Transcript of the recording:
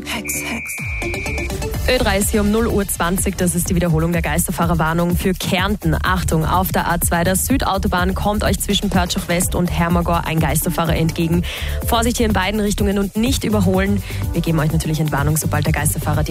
Ö3 ist hier um 0:20 Uhr. Das ist die Wiederholung der Geisterfahrerwarnung für Kärnten. Achtung, auf der A2 der Südautobahn kommt euch zwischen Pörtschach West und Hermagor ein Geisterfahrer entgegen. Vorsicht hier in beiden Richtungen und nicht überholen. Wir geben euch natürlich Entwarnung, sobald der Geisterfahrer